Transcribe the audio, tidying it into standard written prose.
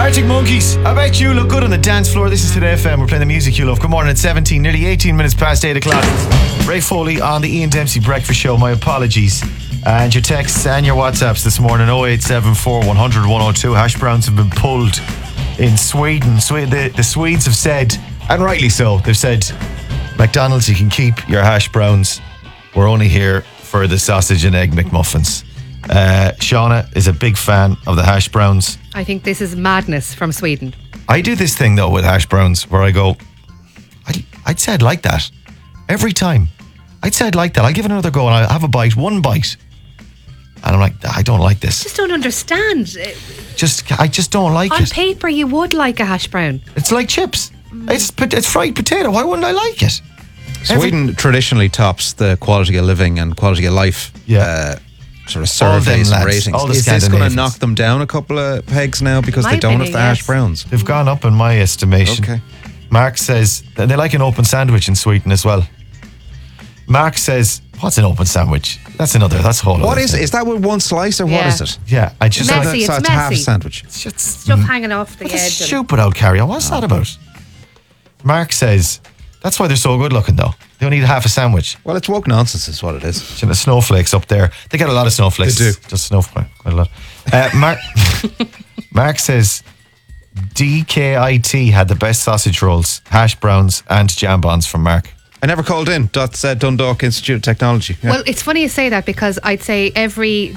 Arctic Monkeys, I bet you look good on the dance floor. This is Today FM. We're playing the music you love. Good morning at 17, nearly 18 minutes past 8 o'clock. Ray Foley on the Ian Dempsey Breakfast Show. My apologies. And your texts and your WhatsApps this morning, 0874 100 102. Hash browns have been pulled in Sweden. The Swedes have said, and rightly so, they've said, McDonald's, you can keep your hash browns. We're only here for the sausage and egg McMuffins. Shauna is a big fan of the hash browns. I think this is madness from Sweden. I do this thing though with hash browns where I go, I'd say I'd like that every time. I'd say I'd like that. I'll give it another go and I'll have one bite. And I'm like, I don't like this. I just don't understand. I just don't like it. On paper, you would like a hash brown. It's like chips. It's fried potato. Why wouldn't I like it? Sweden traditionally tops the quality of living and quality of life sort of surveys and ratings. Is this going to knock them down a couple of pegs now because they don't have the hash browns? They've gone up in my estimation. Okay. Mark says they like an open sandwich in Sweden as well. Mark says, what's an open sandwich? That's a whole other What is thing. it? Is that with one slice or what is it? Yeah, I just messy, so it's messy. half a sandwich. It's just stuff hanging off the edge. Stupid old carry on. What's that about? Mark says that's why they're so good looking though. They only eat half a sandwich. Well, it's woke nonsense is what it is. The snowflakes up there. They get a lot of snowflakes. They do. Just snowflakes, quite a lot. Mark says DKIT had the best sausage rolls, hash browns and jambons from Mark. I never called in. That's Dundalk Institute of Technology. Yeah. Well, it's funny you say that because I'd say every